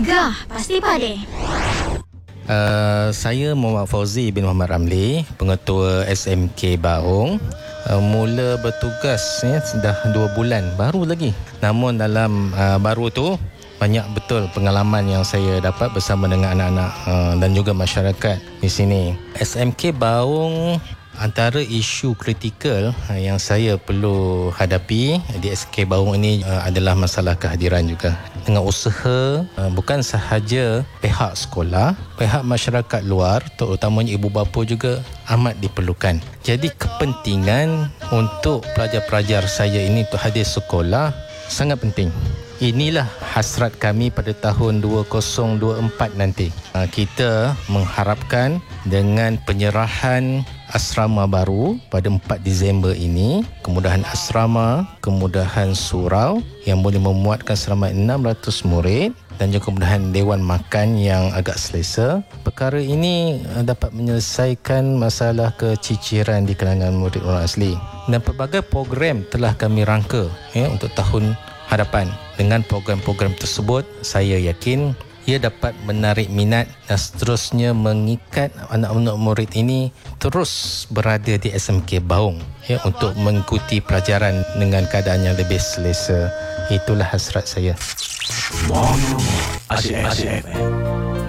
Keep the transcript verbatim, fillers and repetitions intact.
Gah, pasti pade. Uh, saya Muhammad Fauzi bin Muhammad Ramli, Pengetua S M K Baung. Uh, mula bertugas ya, sudah dua bulan, baru lagi. Namun dalam uh, baru tu banyak betul pengalaman yang saya dapat bersama dengan anak-anak uh, dan juga masyarakat di sini. S M K Baung, antara isu kritikal uh, yang saya perlu hadapi di S M K Baung ini uh, adalah masalah kehadiran juga. Dengan usaha uh, bukan sahaja pihak sekolah, pihak masyarakat luar, terutamanya ibu bapa juga amat diperlukan. Jadi kepentingan untuk pelajar-pelajar saya ini untuk hadir sekolah sangat penting. Inilah hasrat kami pada tahun dua ribu dua puluh empat nanti. Kita mengharapkan dengan penyerahan asrama baru pada empat Disember ini, kemudahan asrama, kemudahan surau yang boleh memuatkan selama enam ratus murid dan juga kemudahan dewan makan yang agak selesa. Perkara ini dapat menyelesaikan masalah keciciran di kalangan murid orang asli. Dan pelbagai program telah kami rangka ya, untuk tahun hadapan. Dengan program-program tersebut, saya yakin ia dapat menarik minat dan seterusnya mengikat anak-anak murid ini terus berada di S M K Baung ya, untuk mengikuti pelajaran dengan keadaan yang lebih selesa. Itulah hasrat saya. Asyik F M.